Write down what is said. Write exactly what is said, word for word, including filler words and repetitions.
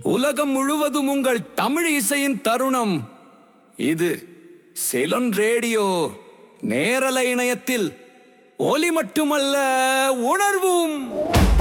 உலகம் முழுவதும் உங்கள் தமிழ் இசையின் தருணம் இது. செலன் ரேடியோ நேரலை இணையத்தில் ஒலி மட்டுமல்ல, உணர்வும்.